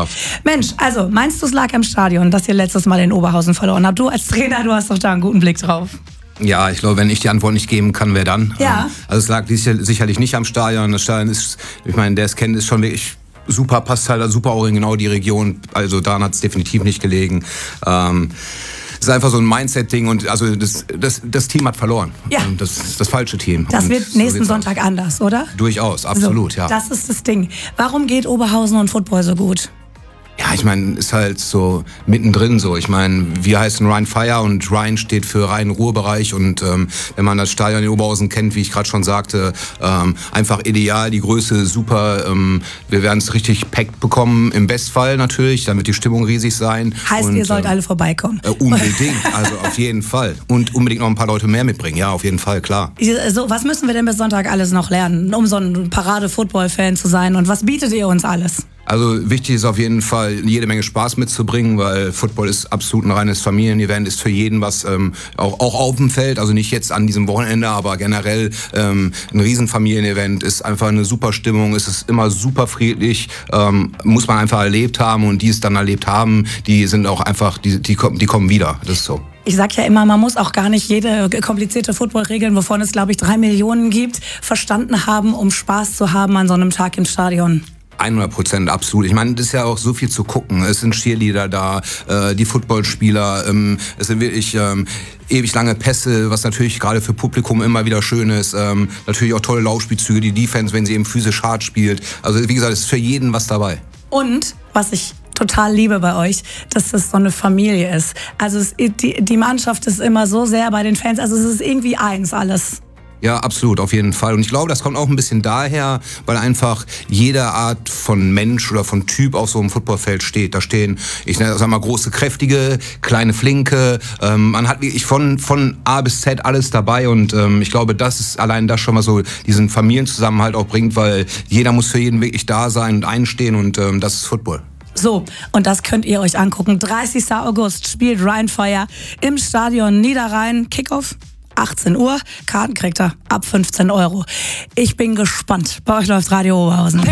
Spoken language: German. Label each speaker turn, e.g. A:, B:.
A: traumhaft.
B: Mensch, also meinst du, es lag am Stadion, dass ihr letztes Mal in Oberhausen verloren habt? Du als Trainer, du hast doch da einen guten Blick drauf.
A: Ja, ich glaube, wenn ich die Antwort nicht geben kann, wer dann?
B: Ja.
A: Also es lag sicherlich nicht am Stadion. Das Stadion ist, ich meine, der es kennt, ist schon wirklich super, passt halt super auch in genau die Region. Also daran hat es definitiv nicht gelegen. Es ist einfach so ein Mindset-Ding und also das Team hat verloren.
B: Ja.
A: Das falsche Team.
B: Das
A: und
B: wird nächsten Sonntag anders, oder?
A: Durchaus, absolut,
B: so,
A: ja.
B: Das ist das Ding. Warum geht Oberhausen und Football so gut?
A: Ja, ich meine, ist halt so mittendrin so. Ich meine, wir heißen Rhein Fire und Rhein steht für Rhein-Ruhr-Bereich und wenn man das Stadion in Oberhausen kennt, wie ich gerade schon sagte, einfach ideal, die Größe super. Wir werden es richtig packt bekommen, im Bestfall natürlich, dann wird die Stimmung riesig sein.
B: Heißt,
A: und,
B: ihr sollt alle vorbeikommen?
A: Unbedingt, also auf jeden Fall. Und unbedingt noch ein paar Leute mehr mitbringen, ja, auf jeden Fall, klar.
B: So, was müssen wir denn bis Sonntag alles noch lernen, um so ein Parade-Football-Fan zu sein und was bietet ihr uns alles?
A: Also wichtig ist auf jeden Fall, jede Menge Spaß mitzubringen, weil Football ist absolut ein reines Familienevent, ist für jeden was, auch auf dem Feld, also nicht jetzt an diesem Wochenende, aber generell ein Riesenfamilienevent, ist einfach eine super Stimmung, es ist immer super friedlich, muss man einfach erlebt haben und die es dann erlebt haben, die sind auch einfach, die kommen wieder, das ist so.
B: Ich sag ja immer, man muss auch gar nicht jede komplizierte Football-Regeln, wovon es, glaube ich, 3 Millionen gibt, verstanden haben, um Spaß zu haben an so einem Tag im Stadion.
A: 100%, absolut. Ich meine, das ist ja auch so viel zu gucken. Es sind Cheerleader da, die Footballspieler, es sind wirklich ewig lange Pässe, was natürlich gerade für Publikum immer wieder schön ist. Natürlich auch tolle Laufspielzüge, die Defense, wenn sie eben physisch hart spielt. Also wie gesagt, es ist für jeden was dabei.
B: Und, was ich total liebe bei euch, dass das so eine Familie ist. Also die Mannschaft ist immer so sehr bei den Fans, also es ist irgendwie eins alles.
A: Ja, absolut, auf jeden Fall. Und ich glaube, das kommt auch ein bisschen daher, weil einfach jede Art von Mensch oder von Typ auf so einem Footballfeld steht. Da stehen, ich sag mal, große, kräftige, kleine, flinke. Man hat wirklich von A bis Z alles dabei und ich glaube, das ist allein das schon mal so diesen Familienzusammenhalt auch bringt, weil jeder muss für jeden wirklich da sein und einstehen und das ist Football.
B: So, und das könnt ihr euch angucken. 30. August spielt Rhein Fire im Stadion Niederrhein. Kickoff 18 Uhr. Karten kriegt ihr ab 15 €. Ich bin gespannt. Bei euch läuft Radio Oberhausen.